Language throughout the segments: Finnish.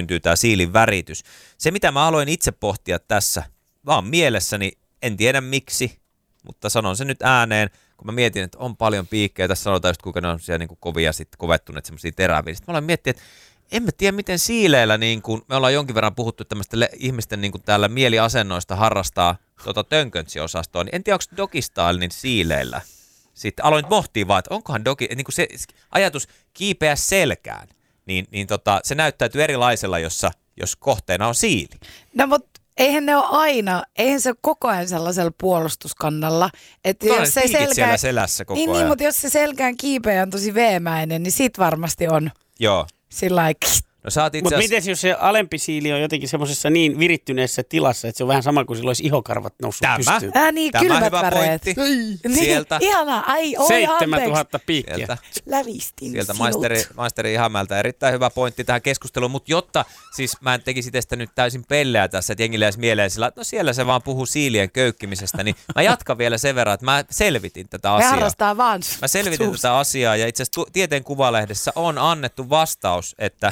syntyy tämä siilin väritys. Se, mitä mä aloin itse pohtia tässä, vaan mielessäni, en tiedä miksi, mutta sanon sen nyt ääneen, kun mä mietin, että on paljon piikkejä, tässä sanotaan just kuinka ne on siellä niin kuin kovia sitten kovettuneet semmoisia teräviä. Sitten mä aloin miettiä, että en mä tiedä miten siileillä, niin kuin, me ollaan jonkin verran puhuttu tämmöistä ihmisten niin kuin täällä mieliasennoista harrastaa tönkönsi-osastoa, niin en tiedä, onko dogistyle niin siileillä. Sitten aloin pohtia vaan, että onkohan niin kuin se ajatus kiipeä selkään, niin se näyttäytyy erilaisella, jos kohteena on siili. No mutta eihän ne ole aina, eihän se ole koko ajan sellaisella puolustuskannalla. Että jos se siellä selässä koko ajan. Niin, mutta jos se selkään kiipeä on tosi veemäinen, niin sit varmasti on. Joo. Sillä No, mutta miten jos se alempi siili on jotenkin semmoisessa niin virittyneessä tilassa, että se on vähän sama kuin silloin olisi ihokarvat noussut pystyyn. Niin, Tämä kylmät hyvä väreet. pointti. Sieltä. Ihanaa, 7000 piikkiä. Lävistin sieltä sinut. maisteri Ihamäeltä erittäin hyvä pointti tähän keskusteluun, mutta jotta siis mä en tekisi tästä nyt täysin pelleä tässä, että jengillä jäisi mieleen sillä, että no siellä se vaan puhuu siilien köykkimisestä, niin mä jatkan vielä sen verran, että mä selvitin tätä asiaa. Me harrastaa vaan Mä selvitin tätä asiaa ja itse asiassa Tieteen Kuvalehdessä on annettu vastaus, että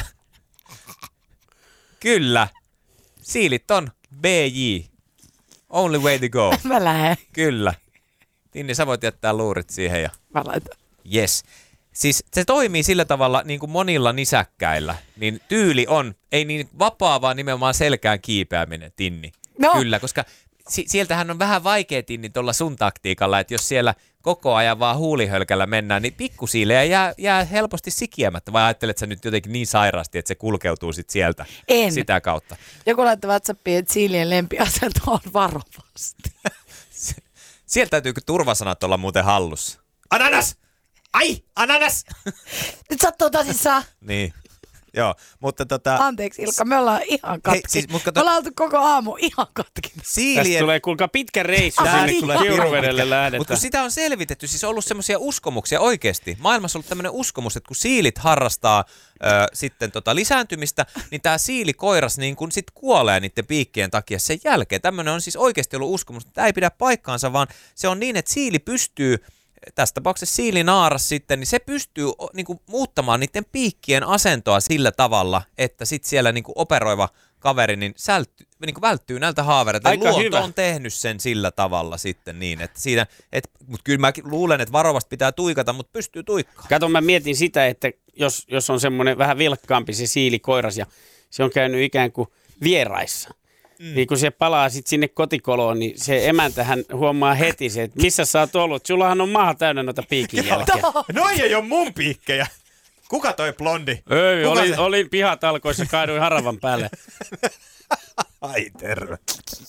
kyllä, siilit on BJ. Only way to go. Mä lähden. Kyllä. Niin sä voit jättää luurit siihen ja Mä laitan. yes. Siis se toimii sillä tavalla niin kuin monilla nisäkkäillä, niin tyyli on, ei niin vapaa, vaan nimenomaan selkään kiipeäminen, Tinni. No. Kyllä, koska sieltähän on vähän vaikea, Tinni, tuolla sun taktiikalla, että jos siellä koko ajan vaan huulihölkällä mennään, niin pikkusiilejä jää helposti sikiämättä. Vai ajattelet sä nyt jotenkin niin sairaasti, että se kulkeutuu sit sieltä sitä kautta? Joku laittoi WhatsAppiin, että siilien lempiasento on varovasti. Sieltä täytyykö turvasanat olla muuten hallussa? Ananas! Ai, ananas! Nyt sattuu tosissaan. Niin, joo, mutta Anteeksi Ilkka, me ollaan ihan katki. Siis, me ollaan oltu koko aamu ihan katki. Tästä tulee kuulkaa pitkä reissu sinne Kiuruvedelle lähdetään. Mutta kun sitä on selvitetty, siis on ollut semmoisia uskomuksia oikeasti. Maailmassa on ollut tämmöinen uskomus, että kun siilit harrastaa sitten lisääntymistä, niin tämä siilikoiras niin kun sit kuolee niiden piikkien takia sen jälkeen. Tämmöinen on siis oikeasti ollut uskomus, että tämä ei pidä paikkaansa, vaan se on niin, että siili pystyy, tässä tapauksessa siilinaaras sitten, niin se pystyy niin kuin muuttamaan niiden piikkien asentoa sillä tavalla, että sitten siellä niin kuin operoiva kaveri niin välttyy näiltä haavereilta. Luonto hyvä. On tehnyt sen sillä tavalla sitten niin, että siinä, mutta kyllä mä luulen, että varovasti pitää tuikata, mutta pystyy tuikkaamaan. Kato, mä mietin sitä, että jos on semmoinen vähän vilkkaampi se siilikoiras ja se on käynyt ikään kuin vieraissa. Niin kun se palaa sitten sinne kotikoloon, niin se emäntähän huomaa heti se, että missä sä oot ollut. Sullahan on maha täynnä noita piikin jälkeä. Noi ei ole mun piikkejä. Kuka toi blondi? Ei, olin pihatalkoissa, kaaduin haravan päälle. Ai terve.